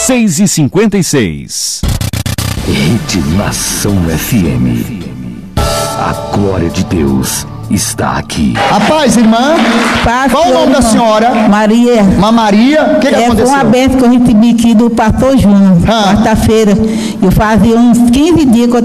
6h56. Rede Nação FM. A glória de Deus está aqui. A paz, irmã. Paz, qual o nome da senhora? Maria. Maria, o que aconteceu? Foi uma benção que eu recebi aqui do pastor Júnior, quarta-feira. Eu fazia uns 15 dias que eu